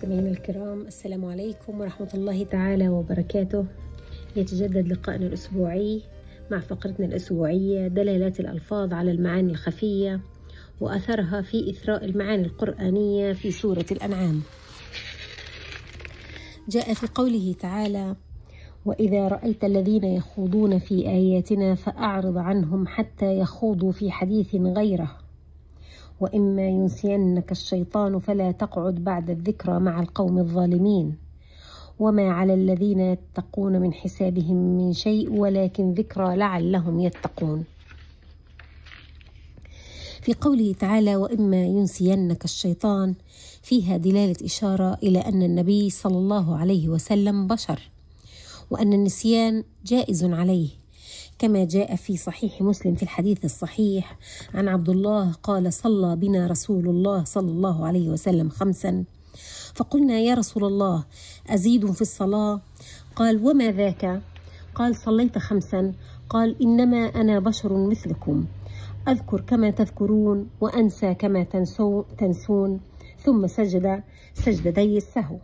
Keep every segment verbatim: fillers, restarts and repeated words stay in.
مستمعينا الكرام، السلام عليكم ورحمة الله تعالى وبركاته. يتجدد لقائنا الأسبوعي مع فقرتنا الأسبوعية دلالات الألفاظ على المعاني الخفية وأثرها في إثراء المعاني القرآنية في سورة الأنعام. جاء في قوله تعالى: وإذا رأيت الذين يخوضون في آياتنا فأعرض عنهم حتى يخوضوا في حديث غيره وإما ينسينك الشيطان فلا تقعد بعد الذكرى مع القوم الظالمين وما على الذين يتقون من حسابهم من شيء ولكن ذكرى لعلهم يتقون. في قوله تعالى: وإما ينسينك الشيطان، فيها دلالة إشارة إلى أن النبي صلى الله عليه وسلم بشر، وأن النسيان جائز عليه، كما جاء في صحيح مسلم في الحديث الصحيح عن عبد الله قال: صلى بنا رسول الله صلى الله عليه وسلم خمسا، فقلنا: يا رسول الله أزيد في الصلاة؟ قال: وما ذاك؟ قال: صليت خمسا. قال: إنما أنا بشر مثلكم، أذكر كما تذكرون وأنسى كما تنسون. ثم سجد سجدتي السهو.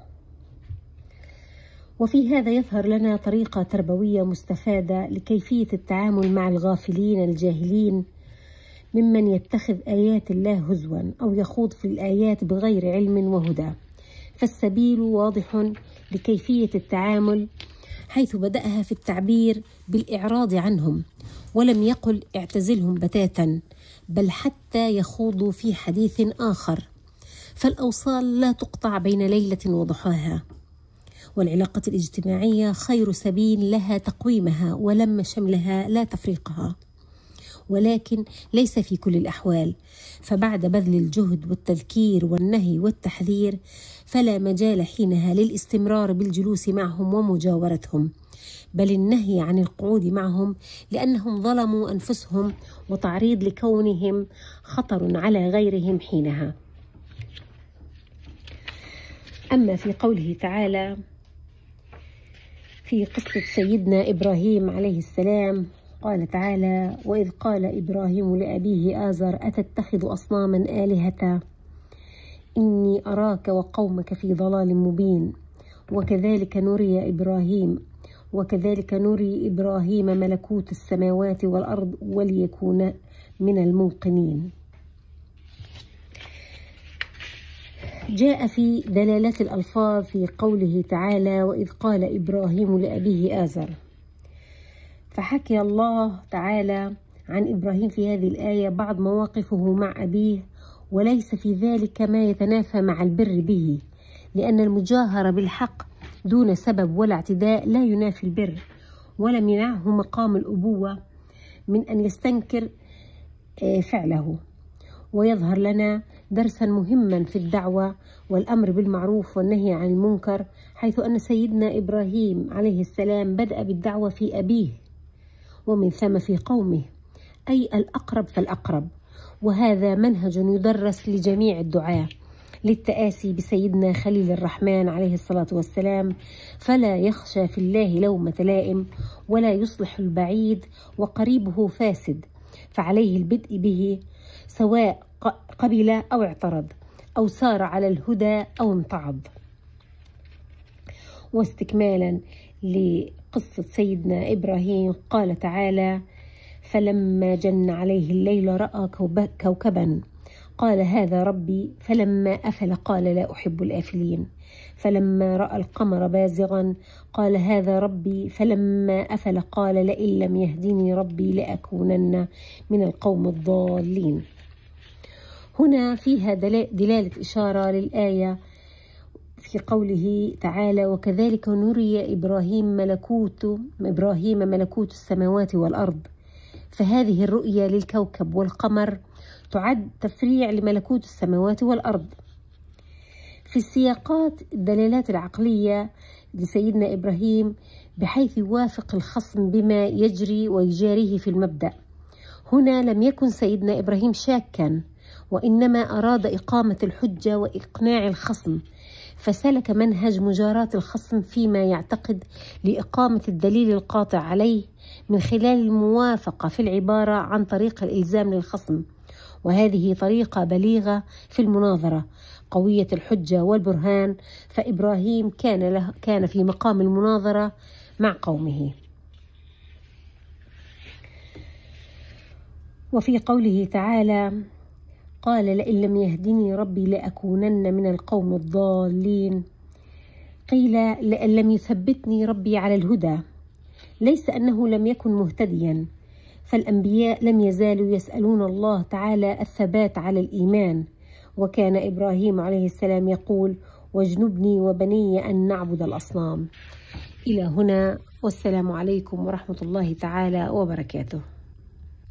وفي هذا يظهر لنا طريقة تربوية مستفادة لكيفية التعامل مع الغافلين الجاهلين ممن يتخذ آيات الله هزوا أو يخوض في الآيات بغير علم وهدى. فالسبيل واضح لكيفية التعامل، حيث بدأها في التعبير بالإعراض عنهم، ولم يقل اعتزلهم بتاتا، بل حتى يخوضوا في حديث آخر. فالأوصال لا تقطع بين ليلة وضحاها، والعلاقة الاجتماعية خير سبيل لها تقويمها ولم شملها لا تفريقها، ولكن ليس في كل الأحوال، فبعد بذل الجهد والتذكير والنهي والتحذير فلا مجال حينها للاستمرار بالجلوس معهم ومجاورتهم، بل النهي عن القعود معهم لأنهم ظلموا أنفسهم وتعريض لكونهم خطر على غيرهم حينها. أما في قوله تعالى في قصة سيدنا إبراهيم عليه السلام، قال تعالى: وإذ قال إبراهيم لأبيه آزر أتتخذ أصناما آلهة إني أراك وقومك في ضلال مبين وكذلك نري إبراهيم وكذلك نري إبراهيم ملكوت السماوات والأرض وليكون من الموقنين. جاء في دلالات الألفاظ في قوله تعالى: وإذ قال إبراهيم لأبيه آزر، فحكي الله تعالى عن إبراهيم في هذه الآية بعض مواقفه مع أبيه، وليس في ذلك ما يتنافى مع البر به، لأن المجاهرة بالحق دون سبب ولا اعتداء لا ينافي البر، ولم يمنعه مقام الأبوة من أن يستنكر فعله. ويظهر لنا درسا مهما في الدعوة والأمر بالمعروف والنهي عن المنكر، حيث أن سيدنا إبراهيم عليه السلام بدأ بالدعوة في أبيه ومن ثم في قومه، أي الأقرب فالأقرب، وهذا منهج يدرس لجميع الدعاة للتآسي بسيدنا خليل الرحمن عليه الصلاة والسلام، فلا يخشى في الله لومة لائم ولا يصلح البعيد وقريبه فاسد، فعليه البدء به سواء قبل أو اعترض أو سار على الهدى أو امتعض. واستكمالا لقصة سيدنا إبراهيم قال تعالى: فلما جن عليه الليل رأى كوكبا قال هذا ربي فلما أفل قال لا أحب الآفلين، فلما رأى القمر بازغا قال هذا ربي فلما أفل قال لئن لم يهدني ربي لأكونن من القوم الضالين. هنا فيها دلالة إشارة للآية في قوله تعالى: وكذلك نري إبراهيم ملكوت إبراهيم ملكوت السماوات والأرض، فهذه الرؤية للكوكب والقمر تعد تفريع لملكوت السماوات والأرض. في السياقات الدلالات العقلية لسيدنا إبراهيم بحيث يوافق الخصم بما يجري ويجاريه في المبدأ. هنا لم يكن سيدنا إبراهيم شاكا، وإنما أراد إقامة الحجة وإقناع الخصم، فسلك منهج مجاراة الخصم فيما يعتقد لإقامة الدليل القاطع عليه من خلال الموافقة في العبارة عن طريق الإلزام للخصم، وهذه طريقة بليغة في المناظرة قوية الحجة والبرهان، فإبراهيم كان له كان في مقام المناظرة مع قومه. وفي قوله تعالى: قال لئن لم يهدني ربي لأكونن من القوم الضالين، قيل لئن لم يثبتني ربي على الهدى، ليس أنه لم يكن مهتديا، فالأنبياء لم يزالوا يسألون الله تعالى الثبات على الإيمان، وكان إبراهيم عليه السلام يقول: واجنبني وبني أن نعبد الأصنام. إلى هنا، والسلام عليكم ورحمة الله تعالى وبركاته.